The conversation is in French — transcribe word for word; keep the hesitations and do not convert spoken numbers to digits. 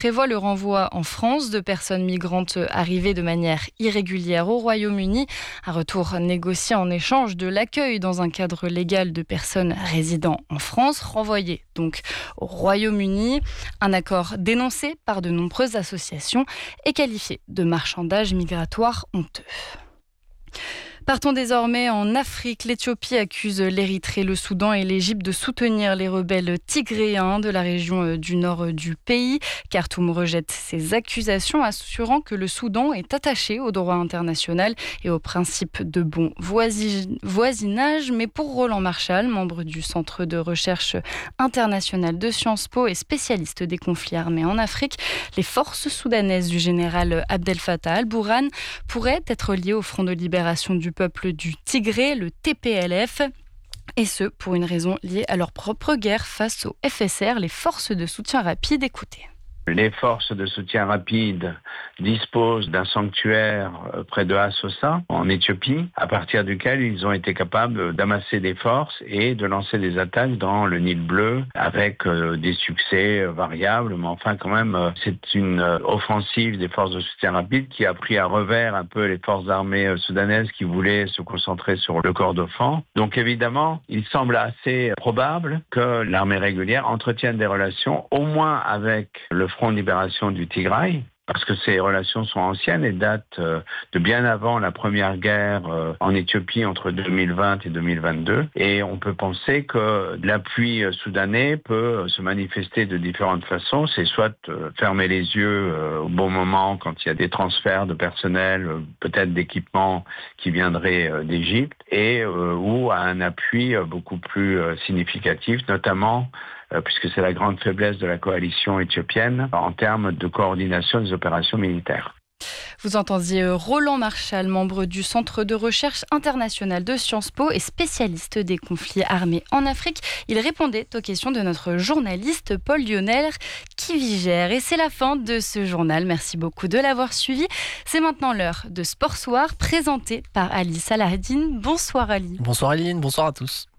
prévoit le renvoi en France de personnes migrantes arrivées de manière irrégulière au Royaume-Uni. Un retour négocié en échange de l'accueil dans un cadre légal de personnes résidant en France, renvoyées donc au Royaume-Uni. Un accord dénoncé par de nombreuses associations et qualifié de marchandage migratoire honteux. Partons désormais en Afrique. L'Éthiopie accuse l'Érythrée, le Soudan et l'Égypte de soutenir les rebelles tigréens de la région du nord du pays. Khartoum rejette ces accusations, assurant que le Soudan est attaché au droit international et au principe de bon voisi- voisinage. Mais pour Roland Marchal, membre du Centre de recherche international de Sciences Po et spécialiste des conflits armés en Afrique, les forces soudanaises du général Abdel Fattah al-Burhan pourraient être liées au Front de libération du peuple du Tigré, le T P L F, et ce pour une raison liée à leur propre guerre face au F S R, les forces de soutien rapide. Écoutez. Les forces de soutien rapide disposent d'un sanctuaire près de Assosa, en Éthiopie, à partir duquel ils ont été capables d'amasser des forces et de lancer des attaques dans le Nil bleu avec euh, des succès variables. Mais enfin, quand même, euh, c'est une euh, offensive des forces de soutien rapide qui a pris à revers un peu les forces armées euh, soudanaises qui voulaient se concentrer sur le Kordofan. Donc évidemment, il semble assez probable que l'armée régulière entretienne des relations, au moins avec le Front de libération du Tigray, parce que ces relations sont anciennes et datent euh, de bien avant la première guerre euh, en Éthiopie entre deux mille vingt et deux mille vingt-deux. Et on peut penser que l'appui euh, soudanais peut euh, se manifester de différentes façons. C'est soit euh, fermer les yeux euh, au bon moment quand il y a des transferts de personnel, euh, peut-être d'équipements qui viendraient euh, d'Égypte, et euh, ou à un appui euh, beaucoup plus euh, significatif, notamment puisque c'est la grande faiblesse de la coalition éthiopienne en termes de coordination des opérations militaires. Vous entendiez Roland Marchal, membre du Centre de recherche international de Sciences Po et spécialiste des conflits armés en Afrique. Il répondait aux questions de notre journaliste Paul Lionel qui vigère. Et c'est la fin de ce journal. Merci beaucoup de l'avoir suivi. C'est maintenant l'heure de Sport Soir, présenté par Ali Salahdine. Bonsoir Ali. Bonsoir Aline, bonsoir à tous.